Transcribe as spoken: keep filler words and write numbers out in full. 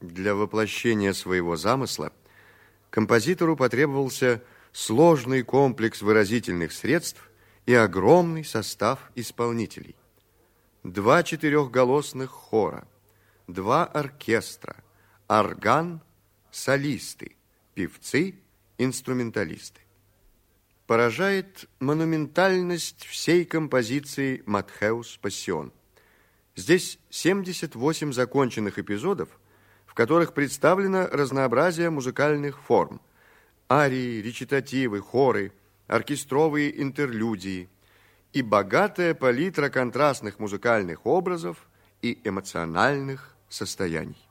Для воплощения своего замысла композитору потребовался сложный комплекс выразительных средств и огромный состав исполнителей. Два четырехголосных хора, два оркестра, орган, солисты, певцы, инструменталисты. Поражает монументальность всей композиции «Матхеус Пассион». Здесь семьдесят восемь законченных эпизодов, в которых представлено разнообразие музыкальных форм: арии, речитативы, хоры, оркестровые интерлюдии и богатая палитра контрастных музыкальных образов и эмоциональных состояний.